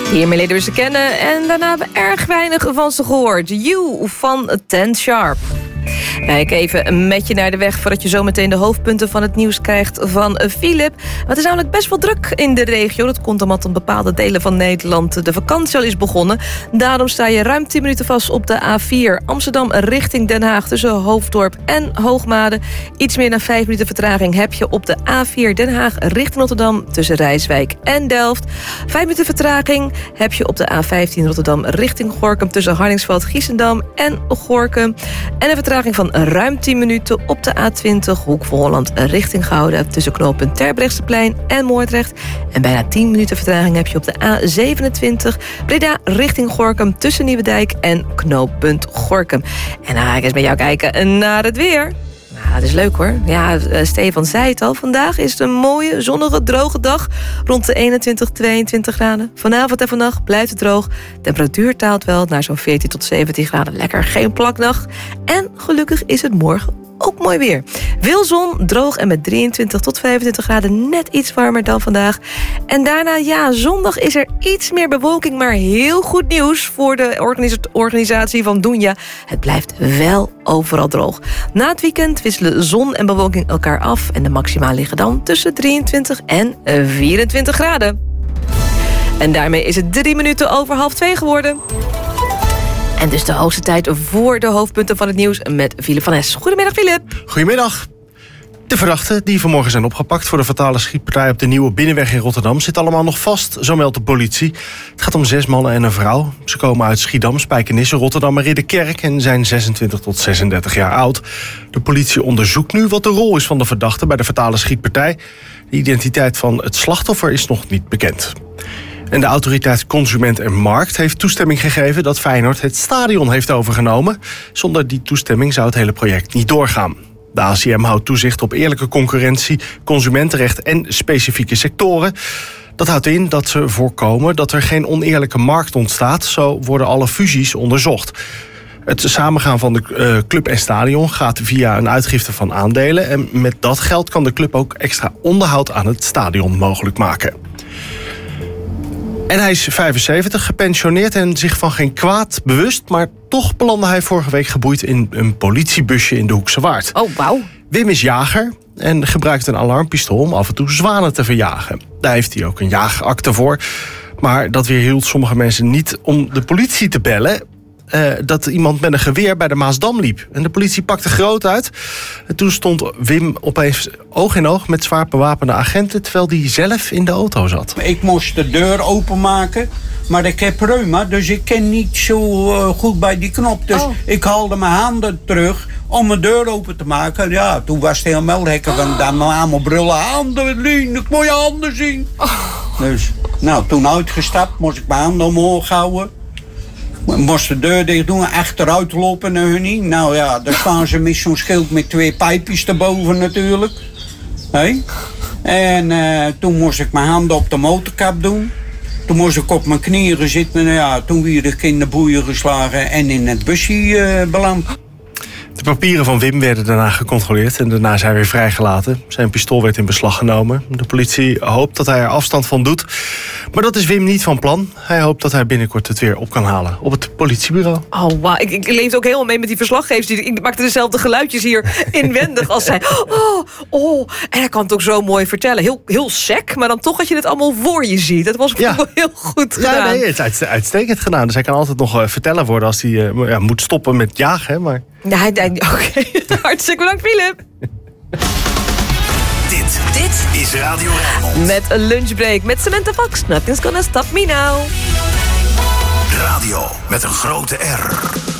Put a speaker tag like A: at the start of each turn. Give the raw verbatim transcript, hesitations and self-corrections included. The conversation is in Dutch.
A: Hiermee leren we ze kennen en daarna hebben we erg weinig van ze gehoord. You van Ten Sharp. Kijk even met je naar de weg voordat je zometeen de hoofdpunten van het nieuws krijgt van Philip. Het is namelijk best wel druk in de regio. Dat komt omdat in bepaalde delen van Nederland de vakantie al is begonnen. Daarom sta je ruim tien minuten vast op de A vier. Amsterdam richting Den Haag tussen Hoofddorp en Hoogmade. Iets meer dan vijf minuten vertraging heb je op de A vier Den Haag richting Rotterdam tussen Rijswijk en Delft. Vijf minuten vertraging heb je op de A vijftien Rotterdam richting Gorinchem tussen Hardingsveld, Giessendam en Gorinchem. En een vertraging van ruim tien minuten op de A twintig Hoek van Holland richting Gouda tussen knooppunt Terbrechtseplein en Moordrecht. En bijna tien minuten vertraging heb je op de A zevenentwintig Breda richting Gorinchem tussen Nieuwedijk en knooppunt Gorinchem. En dan ga ik eens bij jou kijken naar het weer. Nou, dat is leuk hoor. Ja, Stefan zei het al. Vandaag is het een mooie, zonnige, droge dag. Rond de eenentwintig, tweeëntwintig graden. Vanavond en vannacht blijft het droog. Temperatuur daalt wel naar zo'n veertien tot zeventien graden. Lekker, geen plaknacht. En gelukkig is het morgen ook mooi weer. Veel zon, droog en met drieëntwintig tot vijfentwintig graden. Net iets warmer dan vandaag. En daarna, ja, zondag is er iets meer bewolking. Maar heel goed nieuws voor de organisa- organisatie van Doenja. Het blijft wel overal droog. Na het weekend wisselen zon en bewolking elkaar af. En de maxima liggen dan tussen drieëntwintig en vierentwintig graden. En daarmee is het drie minuten over half twee geworden. En dus de hoogste tijd voor de hoofdpunten van het nieuws met Philip van Es. Goedemiddag, Philip.
B: Goedemiddag. De verdachten die vanmorgen zijn opgepakt voor de fatale schietpartij op de Nieuwe Binnenweg in Rotterdam zitten allemaal nog vast, zo meldt de politie. Het gaat om zes mannen en een vrouw. Ze komen uit Schiedam, Spijkenisse, Rotterdam en Ridderkerk en zijn zesentwintig tot zesendertig jaar oud. De politie onderzoekt nu wat de rol is van de verdachten bij de fatale schietpartij. De identiteit van het slachtoffer is nog niet bekend. En de autoriteit Consument en Markt heeft toestemming gegeven dat Feyenoord het stadion heeft overgenomen. Zonder die toestemming zou het hele project niet doorgaan. De A C M houdt toezicht op eerlijke concurrentie, consumentenrecht en specifieke sectoren. Dat houdt in dat ze voorkomen dat er geen oneerlijke markt ontstaat. Zo worden alle fusies onderzocht. Het samengaan van de uh, club en stadion gaat via een uitgifte van aandelen. En met dat geld kan de club ook extra onderhoud aan het stadion mogelijk maken. En hij is vijfenzeventig, gepensioneerd en zich van geen kwaad bewust. Maar toch belandde hij vorige week geboeid in een politiebusje in de Hoekse Waard.
A: Oh, wauw.
B: Wim is jager en gebruikt een alarmpistool om af en toe zwanen te verjagen. Daar heeft hij ook een jaagakte voor. Maar dat weerhield sommige mensen niet om de politie te bellen. Uh, dat iemand met een geweer bij de Maasdam liep. En de politie pakte groot uit. En toen stond Wim opeens oog in oog met zwaar bewapende agenten, terwijl hij zelf in de auto zat.
C: Ik moest de deur openmaken, maar ik heb reuma, dus ik ken niet zo uh, goed bij die knop. Dus oh. ik haalde mijn handen terug om mijn deur open te maken. Ja, toen was het helemaal lekker, want dan allemaal brullen. Handen, Lien, ik moet je handen zien. Oh. Dus, nou, toen uitgestapt, moest ik mijn handen omhoog houden. Moest de deur dicht doen, achteruit lopen naar hun. Nou ja, daar staan ze met zo'n schild met twee pijpjes erboven natuurlijk. Hey? En uh, toen moest ik mijn handen op de motorkap doen. Toen moest ik op mijn knieën zitten. Nou ja, toen werd ik in de boeien geslagen en in het busje uh, beland.
B: De papieren van Wim werden daarna gecontroleerd en daarna is hij weer vrijgelaten. Zijn pistool werd in beslag genomen. De politie hoopt dat hij er afstand van doet. Maar dat is Wim niet van plan. Hij hoopt dat hij binnenkort het weer op kan halen op het politiebureau.
A: Oh, wow. Ik, ik leefde ook helemaal mee met die verslaggevers. Ik maakte dezelfde geluidjes hier inwendig als zij. Oh, oh. En hij kan het ook zo mooi vertellen. Heel, heel sec, maar dan toch dat je het allemaal voor je ziet. Dat was ja. wel heel goed gedaan.
B: Ja, nee, het is uitstekend gedaan. Dus hij kan altijd nog uh, vertellen worden als hij uh, ja, moet stoppen met jagen. Maar...
A: Ja, hij denkt, oké. Okay. Hartstikke bedankt, Philip.
D: Dit, dit is Radio Rijnmond.
A: Met een lunchbreak met Samantha Fox. Nothing's gonna stop me now.
D: Radio met een grote R.